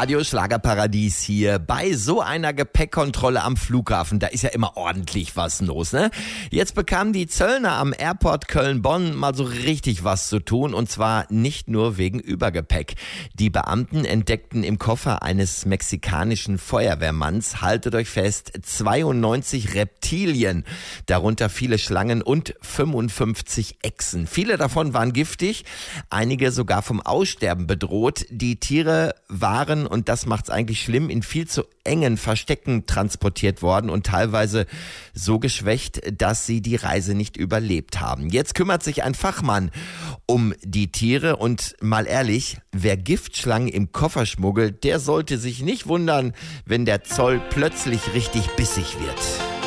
Radio Schlagerparadies hier bei so einer Gepäckkontrolle am Flughafen. Da ist ja immer ordentlich was los, ne? Jetzt bekamen die Zöllner am Airport Köln-Bonn mal so richtig was zu tun, und zwar nicht nur wegen Übergepäck. Die Beamten entdeckten im Koffer eines mexikanischen Feuerwehrmanns, haltet euch fest, 92 Reptilien, darunter viele Schlangen und 55 Echsen. Viele davon waren giftig, einige sogar vom Aussterben bedroht. Die Tiere waren, und das macht's eigentlich schlimm, in viel zu engen Verstecken transportiert worden und teilweise so geschwächt, dass sie die Reise nicht überlebt haben. Jetzt kümmert sich ein Fachmann um die Tiere, und mal ehrlich, wer Giftschlangen im Koffer schmuggelt, der sollte sich nicht wundern, wenn der Zoll plötzlich richtig bissig wird.